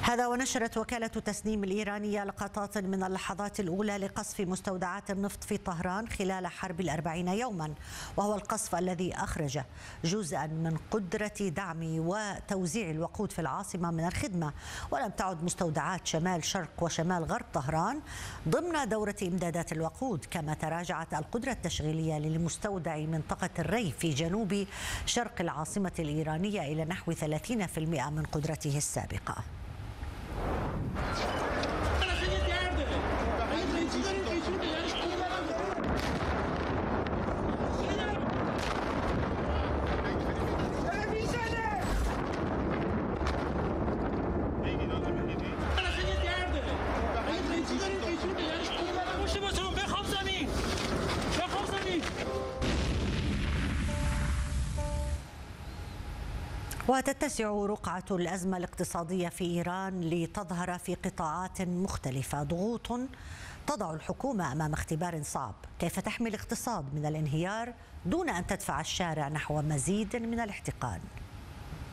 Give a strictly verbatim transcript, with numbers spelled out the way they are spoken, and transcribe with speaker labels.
Speaker 1: هذا ونشرت وكالة تسنيم الإيرانية لقطات من اللحظات الأولى لقصف مستودعات النفط في طهران خلال حرب الأربعين يوما، وهو القصف الذي أخرج جزءا من قدرة دعم وتوزيع الوقود في العاصمة من الخدمة. ولم تعد مستودعات شمال شرق وشمال غرب طهران ضمن دورة إمدادات الوقود، كما تراجعت القدرة التشغيلية لمستودع منطقة الري في جنوب شرق العاصمة الإيرانية إلى نحو ثلاثين بالمئة من قدرته السابقة. وتتسع رقعة الأزمة الاقتصادية في إيران لتظهر في قطاعات مختلفة، ضغوط تضع الحكومة أمام اختبار صعب: كيف تحمي الاقتصاد من الانهيار دون أن تدفع الشارع نحو مزيد من الاحتقان؟